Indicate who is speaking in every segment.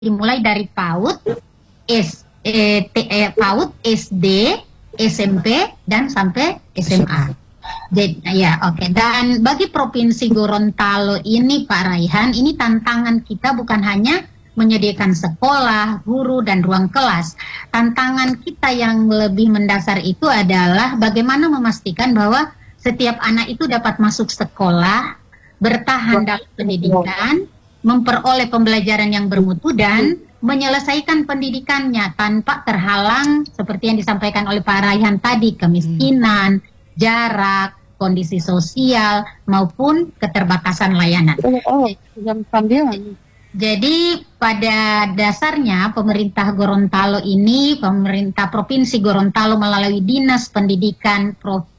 Speaker 1: dimulai dari PAUD, SD, SMP dan sampai SMA. Jadi, ya oke. Dan bagi Provinsi Gorontalo ini Pak Raihan, ini tantangan kita bukan hanya menyediakan sekolah, guru, dan ruang kelas. Tantangan kita yang lebih mendasar itu adalah bagaimana memastikan bahwa setiap anak itu dapat masuk sekolah, bertahan dalam pendidikan, memperoleh pembelajaran yang bermutu, dan menyelesaikan pendidikannya tanpa terhalang seperti yang disampaikan oleh Pak Raihan tadi, kemiskinan, jarak, kondisi sosial, maupun keterbatasan layanan. Jadi pada dasarnya pemerintah Gorontalo ini, pemerintah Provinsi Gorontalo melalui Dinas Pendidikan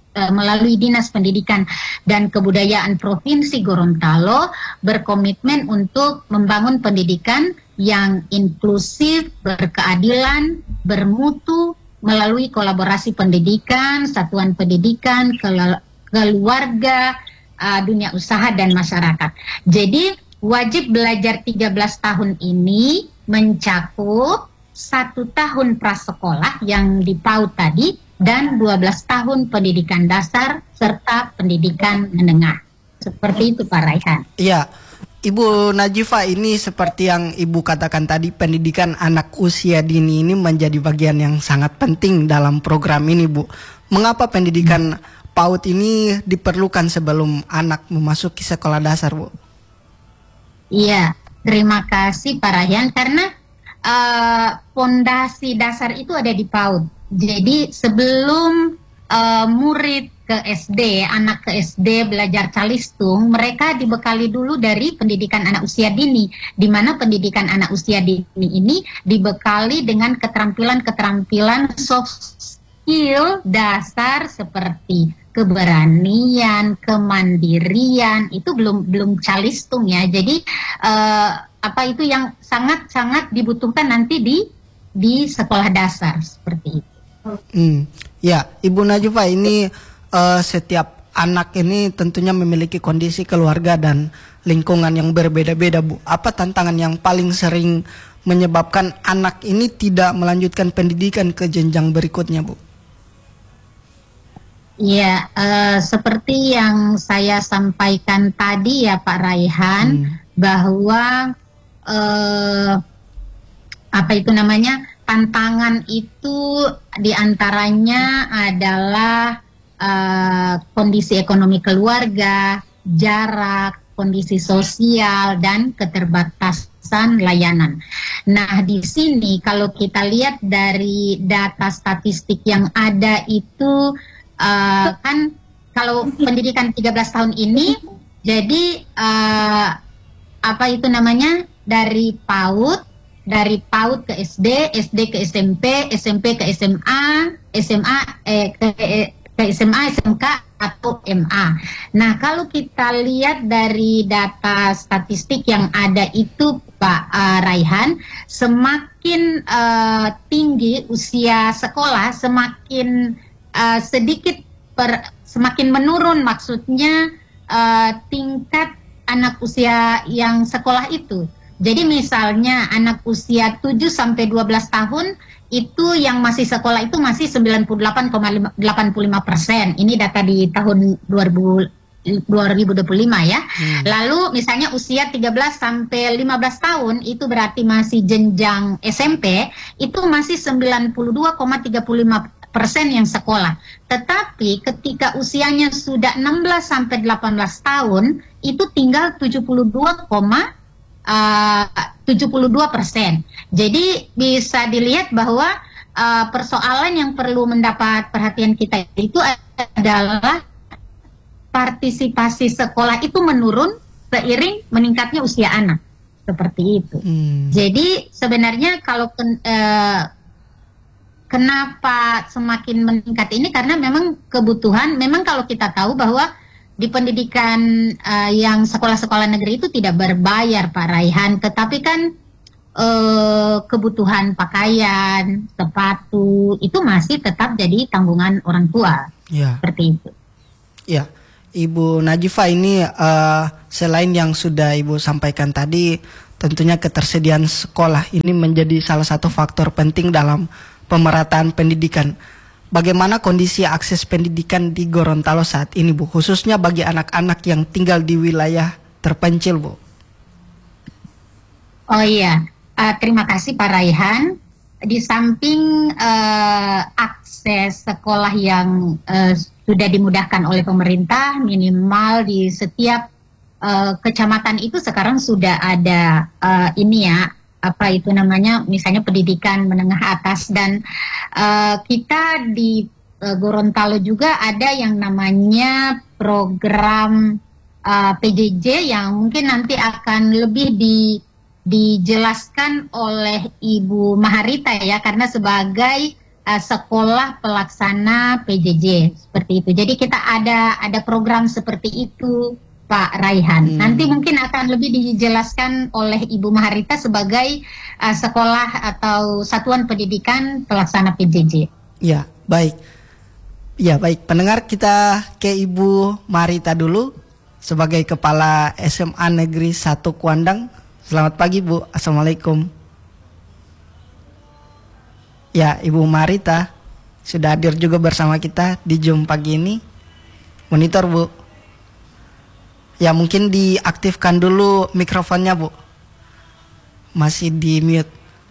Speaker 1: dan Kebudayaan Provinsi Gorontalo berkomitmen untuk membangun pendidikan yang inklusif, berkeadilan, bermutu melalui kolaborasi pendidikan, satuan pendidikan, keluarga, dunia usaha dan masyarakat. Jadi wajib belajar 13 tahun ini mencakup 1 tahun prasekolah yang di PAUD tadi dan 12 tahun pendidikan dasar serta pendidikan menengah. Seperti itu Pak Raihan.
Speaker 2: Iya. Ibu Najifah, ini seperti yang Ibu katakan tadi, pendidikan anak usia dini ini menjadi bagian yang sangat penting dalam program ini, Bu. Mengapa pendidikan PAUD ini diperlukan sebelum anak memasuki sekolah dasar, Bu?
Speaker 1: Iya, terima kasih Pak Raihan, karena fondasi dasar itu ada di PAUD. Jadi sebelum murid ke SD, anak ke SD belajar calistung, mereka dibekali dulu dari pendidikan anak usia dini, di mana pendidikan anak usia dini ini dibekali dengan keterampilan soft skill dasar seperti keberanian, kemandirian, itu belum calistung ya. Jadi apa itu yang sangat dibutuhkan nanti di sekolah dasar seperti itu.
Speaker 2: Ya, Ibu Najifah, ini setiap anak ini tentunya memiliki kondisi keluarga dan lingkungan yang berbeda-beda, Bu. Apa tantangan yang paling sering menyebabkan anak ini tidak melanjutkan pendidikan ke jenjang berikutnya, Bu?
Speaker 1: Ya, seperti yang saya sampaikan tadi ya Pak Raihan, bahwa tantangan itu diantaranya adalah kondisi ekonomi keluarga, jarak, kondisi sosial, dan keterbatasan layanan. Nah, di sini kalau kita lihat dari data statistik yang ada itu, kan kalau pendidikan 13 tahun ini, jadi dari PAUD ke SD, SD ke SMP, SMP ke SMA, ke SMA, SMK atau MA. Nah, kalau kita lihat dari data statistik yang ada itu Pak Raihan, semakin tinggi usia sekolah, semakin semakin menurun, maksudnya tingkat anak usia yang sekolah itu. Jadi misalnya anak usia 7 sampai 12 tahun itu yang masih sekolah itu masih 98,85%. Ini data di tahun 2025 ya. Lalu misalnya usia 13 sampai 15 tahun itu berarti masih jenjang SMP, itu masih 92,35% yang sekolah. Tetapi ketika usianya sudah 16 sampai 18 tahun itu tinggal 72,72%. Jadi bisa dilihat bahwa persoalan yang perlu mendapat perhatian kita itu adalah partisipasi sekolah itu menurun seiring meningkatnya usia anak, seperti itu. Jadi sebenarnya kalau kenapa semakin meningkat ini karena memang kebutuhan, memang kalau kita tahu bahwa di pendidikan yang sekolah-sekolah negeri itu tidak berbayar Pak Raihan, tetapi kan kebutuhan pakaian, sepatu itu masih tetap jadi tanggungan orang tua, seperti itu.
Speaker 2: Ya, Ibu Najifah, ini selain yang sudah Ibu sampaikan tadi tentunya ketersediaan sekolah ini menjadi salah satu faktor penting dalam pemerataan pendidikan. Bagaimana kondisi akses pendidikan di Gorontalo saat ini, Bu? Khususnya bagi anak-anak yang tinggal di wilayah terpencil, Bu.
Speaker 1: Oh iya, terima kasih Pak Raihan. Di samping akses sekolah yang sudah dimudahkan oleh pemerintah, minimal di setiap kecamatan itu sekarang sudah ada apa itu namanya, misalnya pendidikan menengah atas, dan kita di Gorontalo juga ada yang namanya program PJJ yang mungkin nanti akan lebih dijelaskan oleh Ibu Maharita ya, karena sebagai sekolah pelaksana PJJ seperti itu. Jadi kita ada program seperti itu, Pak Raihan. Nanti mungkin akan lebih dijelaskan oleh Ibu Maharita sebagai sekolah atau satuan pendidikan pelaksana PJJ.
Speaker 2: Ya, baik. Ya, baik. Pendengar, kita ke Ibu Maharita dulu sebagai Kepala SMA Negeri 1 Kuandang. Selamat pagi, Bu. Assalamualaikum. Ya, Ibu Maharita sudah hadir juga bersama kita di Zoom pagi ini. Monitor, Bu. Ya, mungkin diaktifkan dulu mikrofonnya, Bu. Masih di mute.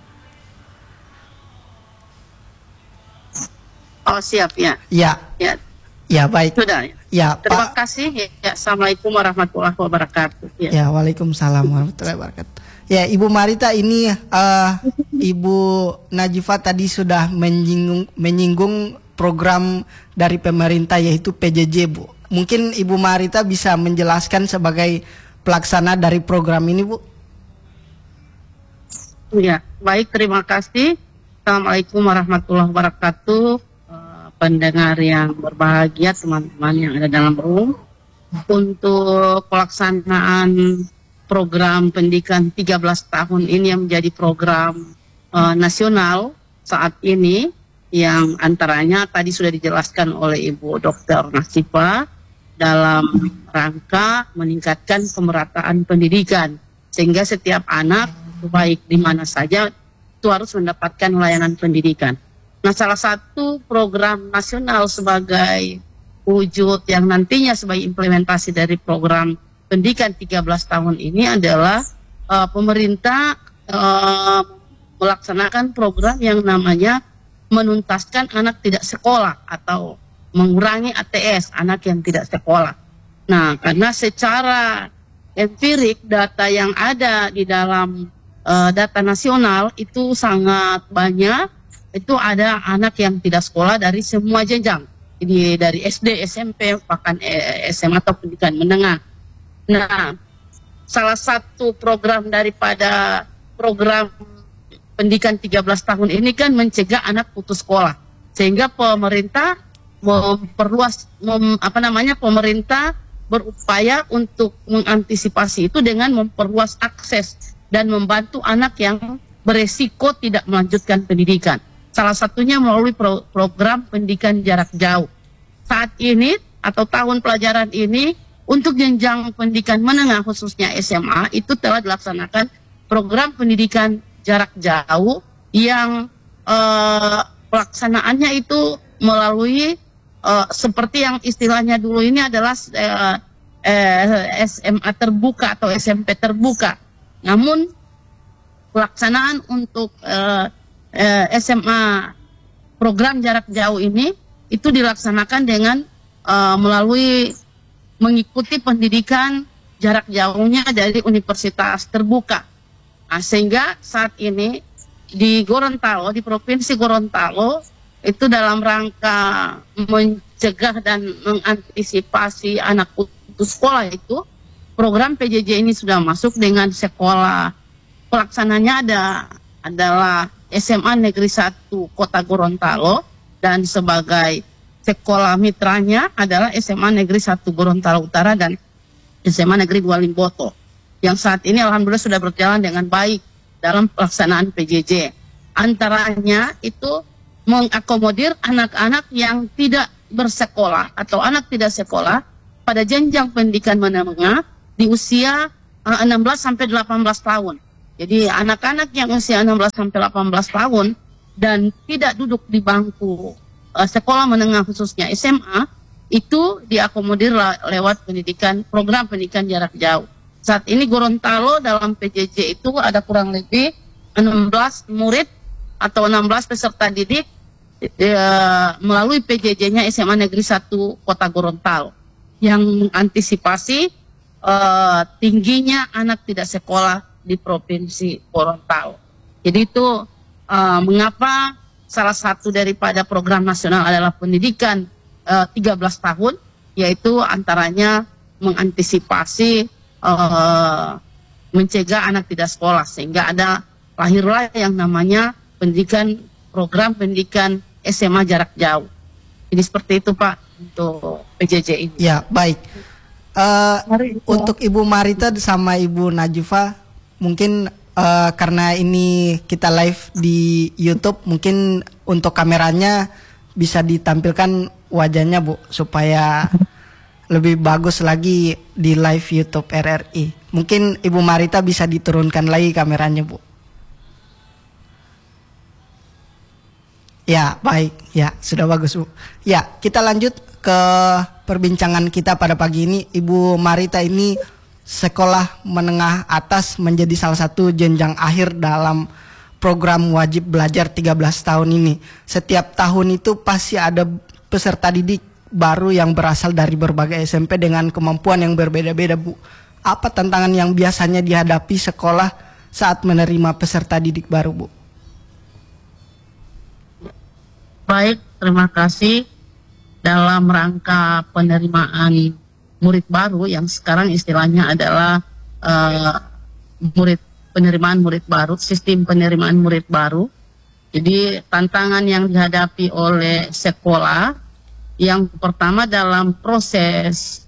Speaker 3: Oh, siap ya.
Speaker 2: Ya.
Speaker 3: Ya.
Speaker 2: Ya, baik.
Speaker 3: Sudah.
Speaker 2: Ya,
Speaker 3: Terima
Speaker 2: Pak.
Speaker 3: kasih. Ya, Assalamualaikum warahmatullahi wabarakatuh.
Speaker 2: Ya, Waalaikumsalam warahmatullahi wabarakatuh. Ya, Ibu Maharita, ini Ibu Najifah tadi sudah menyinggung program dari pemerintah yaitu PJJ, Bu. Mungkin Ibu Maharita bisa menjelaskan sebagai pelaksana dari program ini, Bu.
Speaker 3: Ya, baik, terima kasih. Assalamualaikum warahmatullahi wabarakatuh. Pendengar yang berbahagia, teman-teman yang ada dalam room. Untuk pelaksanaan program pendidikan 13 tahun ini yang menjadi program nasional saat ini, yang antaranya tadi sudah dijelaskan oleh Ibu Dr. Nasifa dalam rangka meningkatkan pemerataan pendidikan, sehingga setiap anak baik di mana saja itu harus mendapatkan layanan pendidikan. Nah, salah satu program nasional sebagai wujud yang nantinya sebagai implementasi dari program pendidikan 13 tahun ini adalah pemerintah melaksanakan program yang namanya menuntaskan anak tidak sekolah atau mengurangi ATS, anak yang tidak sekolah. Nah, karena secara empirik data yang ada di dalam data nasional itu sangat banyak. Itu ada anak yang tidak sekolah dari semua jenjang, jadi dari SD, SMP, bahkan SMA atau pendidikan menengah. Nah, salah satu program daripada program pendidikan 13 tahun ini kan mencegah anak putus sekolah, sehingga pemerintah pemerintah berupaya untuk mengantisipasi itu dengan memperluas akses dan membantu anak yang beresiko tidak melanjutkan pendidikan. Salah satunya melalui program pendidikan jarak jauh. Saat ini atau tahun pelajaran ini untuk jenjang pendidikan menengah khususnya SMA itu telah dilaksanakan program pendidikan jarak jauh yang pelaksanaannya itu melalui seperti yang istilahnya dulu ini adalah SMA terbuka atau SMP terbuka. Namun pelaksanaan untuk SMA program jarak jauh ini itu dilaksanakan dengan melalui mengikuti pendidikan jarak jauhnya dari universitas terbuka. Nah, sehingga saat ini di Gorontalo, di Provinsi Gorontalo, itu dalam rangka mencegah dan mengantisipasi anak putus sekolah itu, program PJJ ini sudah masuk dengan sekolah. Pelaksananya adalah SMA Negeri 1 Kota Gorontalo, dan sebagai sekolah mitranya adalah SMA Negeri 1 Gorontalo Utara dan SMA Negeri 2 Limboto, yang saat ini alhamdulillah sudah berjalan dengan baik dalam pelaksanaan PJJ. Antaranya itu mengakomodir anak-anak yang tidak bersekolah atau anak tidak sekolah pada jenjang pendidikan menengah di usia 16 sampai 18 tahun. Jadi anak-anak yang usia 16 sampai 18 tahun dan tidak duduk di bangku sekolah menengah khususnya SMA itu diakomodir lewat program pendidikan jarak jauh. Saat ini Gorontalo dalam PJJ itu ada kurang lebih 16 murid atau 16 peserta didik melalui PJJ-nya SMA Negeri 1 Kota Gorontalo yang mengantisipasi tingginya anak tidak sekolah di Provinsi Gorontalo. Jadi itu mengapa salah satu daripada program nasional adalah pendidikan 13 tahun, yaitu antaranya mengantisipasi mencegah anak tidak sekolah, sehingga lahirlah yang namanya program pendidikan SMA jarak jauh. Jadi seperti itu Pak untuk PJJ ini.
Speaker 2: Ya, baik. Untuk Ibu Marita sama Ibu Najwa, mungkin karena ini kita live di YouTube, mungkin untuk kameranya bisa ditampilkan wajahnya Bu, supaya lebih bagus lagi di live YouTube RRI. Mungkin Ibu Marita bisa diturunkan lagi kameranya Bu. Ya, baik. Ya, sudah bagus Bu. Ya, kita lanjut ke perbincangan kita pada pagi ini. Ibu Marita ini sekolah menengah atas menjadi salah satu jenjang akhir dalam program wajib belajar 13 tahun ini. Setiap tahun itu pasti ada peserta didik baru yang berasal dari berbagai SMP dengan kemampuan yang berbeda-beda Bu. Apa tantangan yang biasanya dihadapi sekolah saat menerima peserta didik baru Bu?
Speaker 3: Baik, terima kasih. Dalam rangka penerimaan murid baru yang sekarang istilahnya adalah penerimaan murid baru, sistem penerimaan murid baru. Jadi tantangan yang dihadapi oleh sekolah yang pertama dalam proses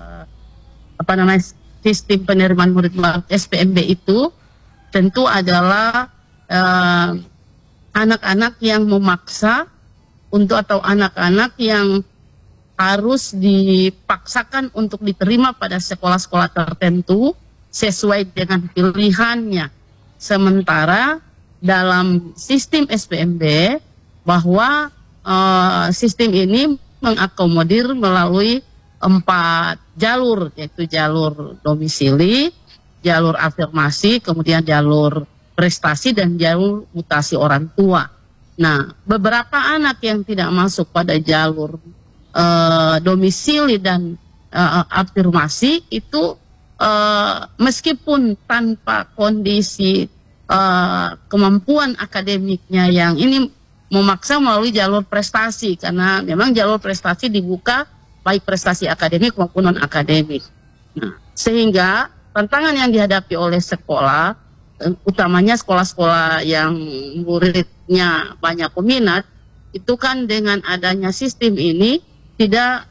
Speaker 3: sistem penerimaan murid baru SPMB itu tentu adalah anak-anak yang memaksa atau anak-anak yang harus dipaksakan untuk diterima pada sekolah-sekolah tertentu sesuai dengan pilihannya. Sementara dalam sistem SPMB bahwa sistem ini mengakomodir melalui 4 jalur, yaitu jalur domisili, jalur afirmasi, kemudian jalur prestasi, dan jalur mutasi orang tua. Nah, beberapa anak yang tidak masuk pada jalur domisili dan afirmasi itu meskipun tanpa kondisi kemampuan akademiknya yang ini memaksa melalui jalur prestasi, karena memang jalur prestasi dibuka baik prestasi akademik maupun non akademik. Nah, sehingga tantangan yang dihadapi oleh sekolah, utamanya sekolah-sekolah yang muridnya banyak peminat, itu kan dengan adanya sistem ini tidak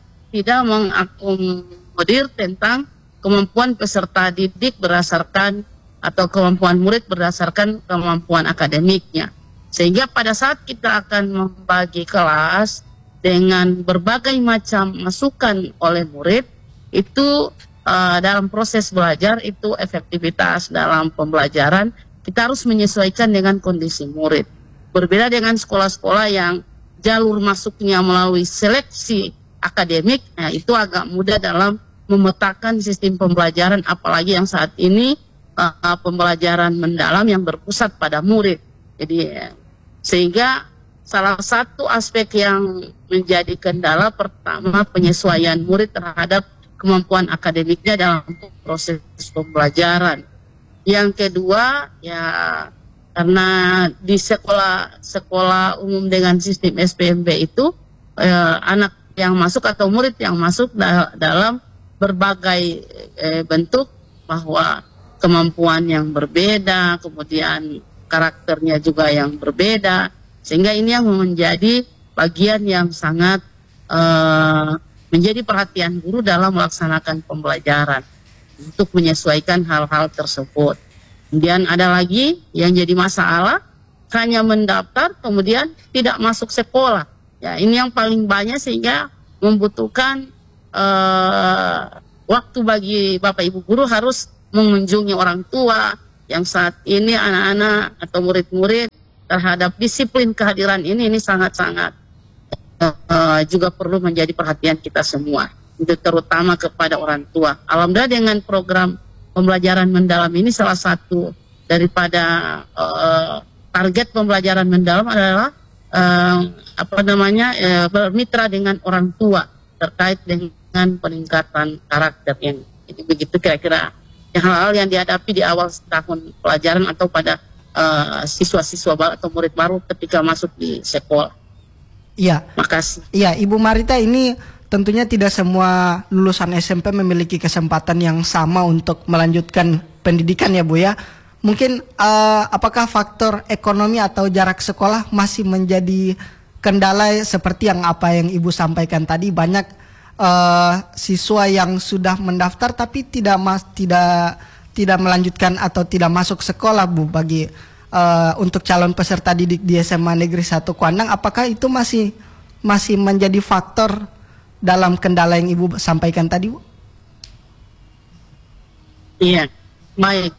Speaker 3: mengakomodir tentang kemampuan peserta didik berdasarkan atau kemampuan murid berdasarkan kemampuan akademiknya. Sehingga pada saat kita akan membagi kelas dengan berbagai macam masukan oleh murid, itu dalam proses belajar itu efektivitas dalam pembelajaran kita harus menyesuaikan dengan kondisi murid. Berbeda dengan sekolah-sekolah yang jalur masuknya melalui seleksi akademik, nah itu agak mudah dalam memetakan sistem pembelajaran, apalagi yang saat ini pembelajaran mendalam yang berpusat pada murid. Jadi sehingga salah satu aspek yang menjadi kendala pertama penyesuaian murid terhadap kemampuan akademiknya dalam proses pembelajaran. Yang kedua, ya karena di sekolah umum dengan sistem SPMB itu anak yang masuk atau murid yang masuk dalam berbagai bentuk, bahwa kemampuan yang berbeda, kemudian karakternya juga yang berbeda, sehingga ini yang menjadi bagian yang sangat menjadi perhatian guru dalam melaksanakan pembelajaran untuk menyesuaikan hal-hal tersebut. Kemudian ada lagi yang jadi masalah, hanya mendaftar kemudian tidak masuk sekolah. Ya, ini yang paling banyak, sehingga membutuhkan waktu bagi Bapak Ibu guru harus mengunjungi orang tua, yang saat ini anak-anak atau murid-murid terhadap disiplin kehadiran ini sangat-sangat juga perlu menjadi perhatian kita semua, terutama kepada orang tua. Alhamdulillah dengan program pembelajaran mendalam ini salah satu daripada target pembelajaran mendalam adalah bermitra dengan orang tua terkait dengan peningkatan karakter yang ini begitu kira-kira hal-hal yang dihadapi di awal tahun pelajaran atau pada siswa-siswa atau murid baru ketika masuk di sekolah.
Speaker 2: Iya.
Speaker 3: Makasih.
Speaker 2: Iya, Ibu Marita, ini tentunya tidak semua lulusan SMP memiliki kesempatan yang sama untuk melanjutkan pendidikan ya Bu ya. Mungkin apakah faktor ekonomi atau jarak sekolah masih menjadi kendala seperti yang apa yang Ibu sampaikan tadi, banyak siswa yang sudah mendaftar tapi tidak melanjutkan atau tidak masuk sekolah Bu, bagi untuk calon peserta didik di SMA Negeri 1 Kuandang, apakah itu masih menjadi faktor dalam kendala yang Ibu sampaikan tadi Bu?
Speaker 3: Iya, baik.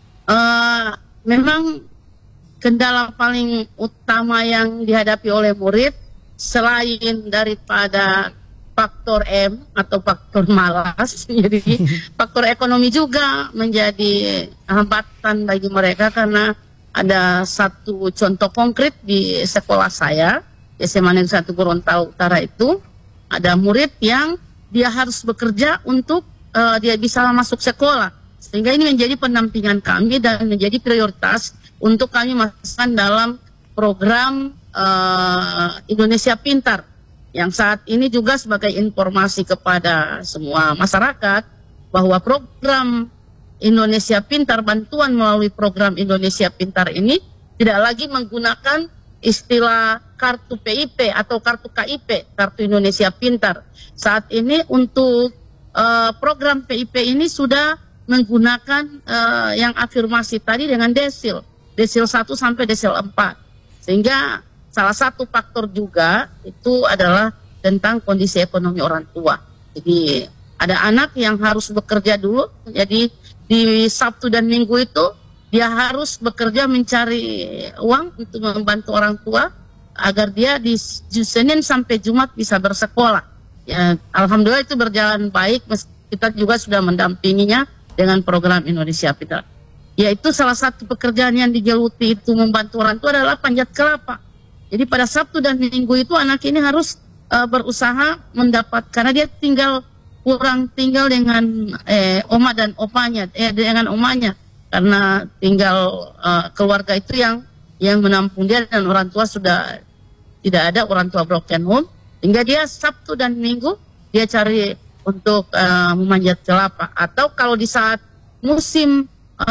Speaker 3: Memang kendala paling utama yang dihadapi oleh murid selain daripada faktor M atau faktor malas, jadi faktor ekonomi juga menjadi hambatan bagi mereka, karena ada satu contoh konkret di sekolah saya, SMA Negeri 1 Gorontalo Utara itu, ada murid yang dia harus bekerja untuk dia bisa masuk sekolah, sehingga ini menjadi pendampingan kami dan menjadi prioritas untuk kami masukkan dalam program Indonesia Pintar, yang saat ini juga sebagai informasi kepada semua masyarakat bahwa program Indonesia Pintar, bantuan melalui program Indonesia Pintar ini tidak lagi menggunakan istilah kartu PIP atau kartu KIP, kartu Indonesia Pintar. Saat ini untuk program PIP ini sudah menggunakan yang afirmasi tadi dengan desil 1 sampai desil 4, sehingga salah satu faktor juga itu adalah tentang kondisi ekonomi orang tua. Jadi ada anak yang harus bekerja dulu, jadi di Sabtu dan Minggu itu dia harus bekerja mencari uang untuk membantu orang tua agar dia di Senin sampai Jumat bisa bersekolah. Ya, alhamdulillah itu berjalan baik, kita juga sudah mendampinginya dengan program Indonesia Pintar. Yaitu salah satu pekerjaan yang digeluti itu membantu orang tua adalah panjat kelapa. Jadi pada Sabtu dan Minggu itu anak ini harus berusaha mendapat, karena dia kurang tinggal dengan oma dan opanya, dengan omanya, karena tinggal keluarga itu yang menampung dia dan orang tua sudah tidak ada, orang tua broken home, hingga dia Sabtu dan Minggu dia cari untuk memanjat kelapa. Atau kalau di saat musim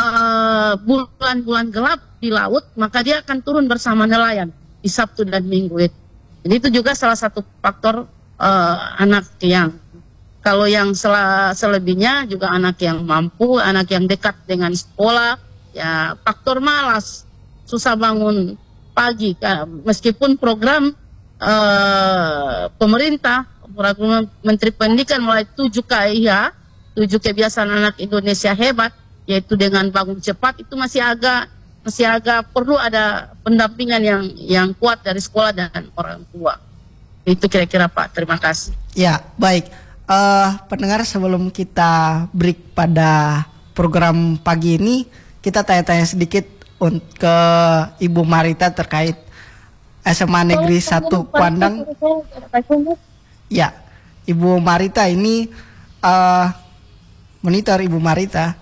Speaker 3: bulan-bulan gelap di laut, maka dia akan turun bersama nelayan di Sabtu dan Minggu itu. Jadi itu juga salah satu faktor anak yang, kalau yang selebihnya juga anak yang mampu, anak yang dekat dengan sekolah, ya faktor malas, susah bangun pagi. Meskipun program pemerintah, program Menteri Pendidikan mulai 7 KIH, 7 kebiasaan anak Indonesia hebat, yaitu dengan bangun cepat, itu masih agak perlu ada pendampingan yang kuat dari sekolah dan orang tua. Itu kira-kira Pak, terima kasih.
Speaker 2: Ya, baik. Pendengar, sebelum kita break pada program pagi ini, kita tanya-tanya sedikit ke Ibu Marita terkait SMA Negeri 1 Kuandang. Ya, Ibu Marita ini monitor Ibu Marita.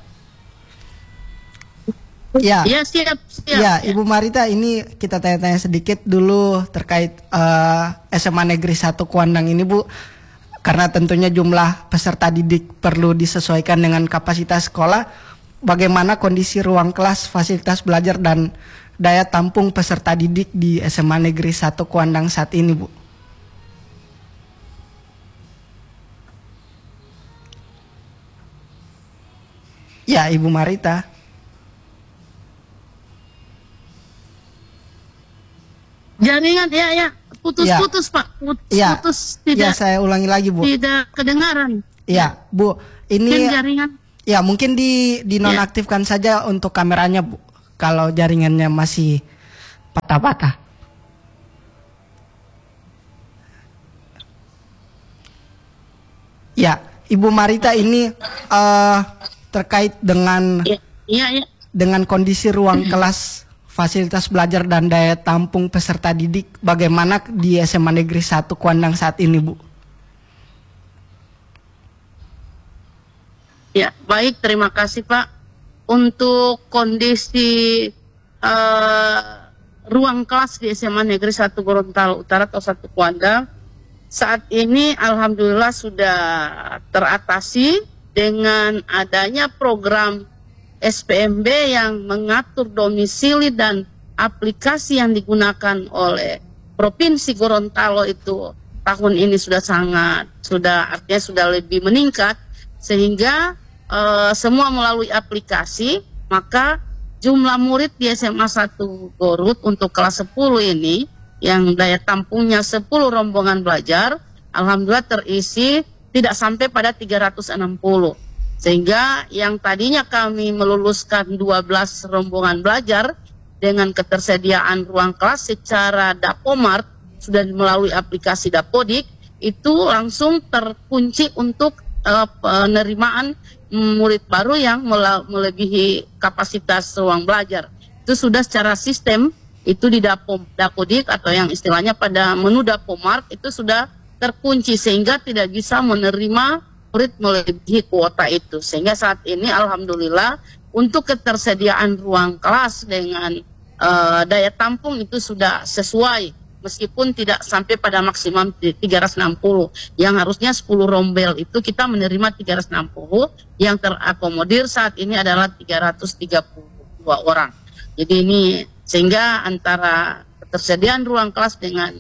Speaker 2: Ya,
Speaker 3: ya siap.
Speaker 2: Ya, Ibu Marita, ini kita tanya-tanya sedikit dulu terkait SMA Negeri 1 Kuandang ini Bu, karena tentunya jumlah peserta didik perlu disesuaikan dengan kapasitas sekolah. Bagaimana kondisi ruang kelas, fasilitas belajar, dan daya tampung peserta didik di SMA Negeri 1 Kuandang saat ini Bu? Ya, Ibu Marita.
Speaker 3: Jaringan ya putus-putus Pak, putus tidak.
Speaker 2: Ya, saya ulangi lagi Bu.
Speaker 3: Tidak kedengaran.
Speaker 2: Ya Bu, ini
Speaker 3: jaringan.
Speaker 2: Ya, mungkin dinonaktifkan saja untuk kameranya, Bu. Kalau jaringannya masih patah-patah. Ya, Ibu Marita, ini terkait dengan dengan kondisi ruang kelas, fasilitas belajar dan daya tampung peserta didik, bagaimana di SMA Negeri 1 Kuandang saat ini, Bu?
Speaker 3: Ya, baik, terima kasih Pak. Untuk kondisi ruang kelas di SMA Negeri 1 Gorontalo Utara atau 1 Kuandang, saat ini alhamdulillah sudah teratasi dengan adanya program SPMB yang mengatur domisili dan aplikasi yang digunakan oleh Provinsi Gorontalo itu tahun ini artinya sudah lebih meningkat, sehingga semua melalui aplikasi, maka jumlah murid di SMA 1 Gorut untuk kelas 10 ini yang daya tampungnya 10 rombongan belajar, alhamdulillah terisi tidak sampai pada 360. Sehingga yang tadinya kami meluluskan 12 rombongan belajar dengan ketersediaan ruang kelas secara Dapomart sudah melalui aplikasi Dapodik, itu langsung terkunci untuk penerimaan murid baru yang melebihi kapasitas ruang belajar. Itu sudah secara sistem, itu di Dapodik atau yang istilahnya pada menu Dapomart itu sudah terkunci sehingga tidak bisa menerima murid melebihi kuota itu. Sehingga saat ini alhamdulillah untuk ketersediaan ruang kelas dengan daya tampung itu sudah sesuai, meskipun tidak sampai pada maksimum 360. Yang harusnya 10 rombel itu kita menerima 360, yang terakomodir saat ini adalah 332 orang. Jadi ini sehingga antara ketersediaan ruang kelas dengan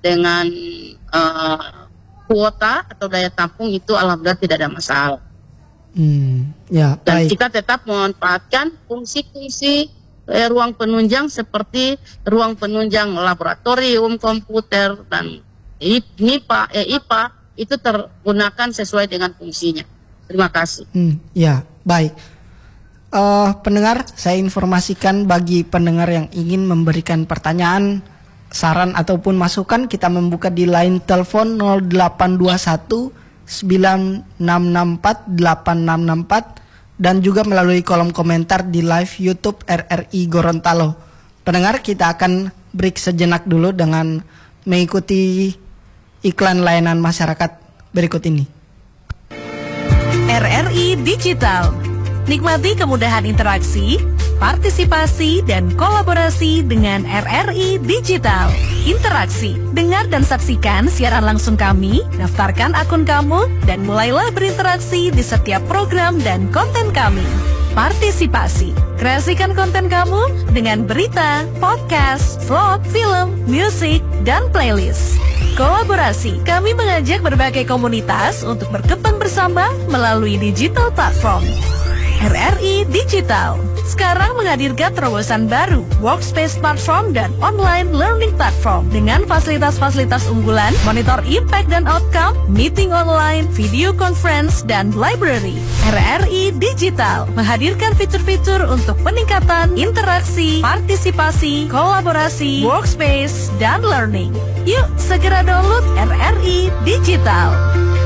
Speaker 3: kuota atau daya tampung itu alhamdulillah tidak ada masalah.
Speaker 2: Ya,
Speaker 3: dan
Speaker 2: baik.
Speaker 3: kita tetap memanfaatkan fungsi-fungsi ruang penunjang seperti ruang penunjang laboratorium komputer dan IPA itu tergunakan sesuai dengan fungsinya. Terima kasih.
Speaker 2: Ya, baik. Pendengar, saya informasikan bagi pendengar yang ingin memberikan pertanyaan, saran ataupun masukan, kita membuka di line telepon 0821 9664 8664 dan juga melalui kolom komentar di live YouTube RRI Gorontalo. Pendengar, kita akan break sejenak dulu dengan mengikuti iklan layanan masyarakat berikut ini.
Speaker 4: RRI Digital. Nikmati kemudahan interaksi, partisipasi, dan kolaborasi dengan RRI Digital. Interaksi, dengar dan saksikan siaran langsung kami, daftarkan akun kamu, dan mulailah berinteraksi di setiap program dan konten kami. Partisipasi, kreasikan konten kamu dengan berita, podcast, vlog, film, musik, dan playlist. Kolaborasi, kami mengajak berbagai komunitas untuk berkembang bersama melalui digital platform. RRI Digital sekarang menghadirkan terobosan baru, workspace platform dan online learning platform dengan fasilitas-fasilitas unggulan, monitor impact dan outcome, meeting online, video conference, dan library. RRI Digital menghadirkan fitur-fitur untuk peningkatan interaksi, partisipasi, kolaborasi, workspace, dan learning. Yuk segera download RRI Digital.